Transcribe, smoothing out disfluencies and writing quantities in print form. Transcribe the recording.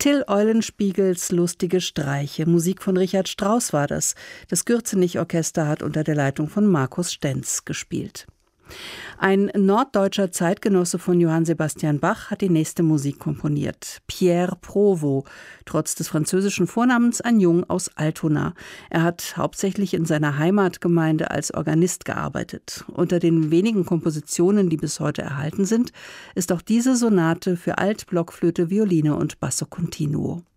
Till Eulenspiegels Lustige Streiche. Musik von Richard Strauss war das. Das Gürzenich-Orchester hat unter der Leitung von Markus Stenz gespielt. Ein norddeutscher Zeitgenosse von Johann Sebastian Bach hat die nächste Musik komponiert. Pierre Provost, trotz des französischen Vornamens ein Jung aus Altona. Er hat hauptsächlich in seiner Heimatgemeinde als Organist gearbeitet. Unter den wenigen Kompositionen, die bis heute erhalten sind, ist auch diese Sonate für Alt, Blockflöte, Violine und Basso Continuo.